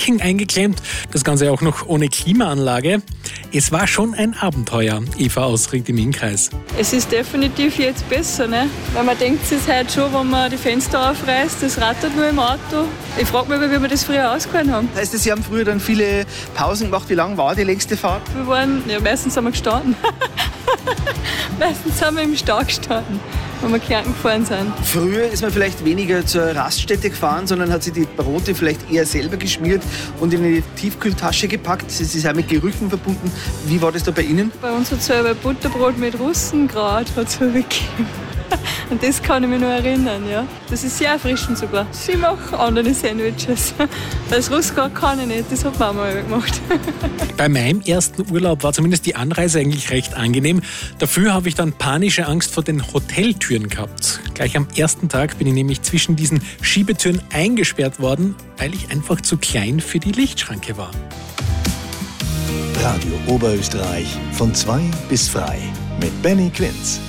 Parking eingeklemmt, das Ganze auch noch ohne Klimaanlage. Es war schon ein Abenteuer, Eva aus Ried im Innkreis. Es ist definitiv jetzt besser, ne? Weil man denkt sich halt schon, wenn man die Fenster aufreißt, das rattert nur im Auto. Ich frage mich, wie wir das früher ausgehalten haben. Das heißt, Sie haben früher dann viele Pausen gemacht. Wie lang war die längste Fahrt? Meistens haben wir gestanden. Meistens haben wir im Stau gestanden, wenn wir Kärnten gefahren sind. Früher ist man vielleicht weniger zur Raststätte gefahren, sondern hat sich die Brote vielleicht eher selber geschmiert und in eine Tiefkühltasche gepackt. Das ist auch mit Gerüchen verbunden. Wie war das da bei Ihnen? Bei uns hat es ein Butterbrot mit Russenkraut gegeben. Und das kann ich mich noch erinnern, ja. Das ist sehr erfrischend sogar. Ich mache andere Sandwiches. Das Russkraut kann ich nicht, das hat Mama gemacht. Bei meinem ersten Urlaub war zumindest die Anreise eigentlich recht angenehm. Dafür habe ich dann panische Angst vor den Hoteltüren gehabt. Gleich am ersten Tag bin ich nämlich zwischen diesen Schiebetüren eingesperrt worden, weil ich einfach zu klein für die Lichtschranke war. Radio Oberösterreich von 2 bis frei mit Benny Quinz.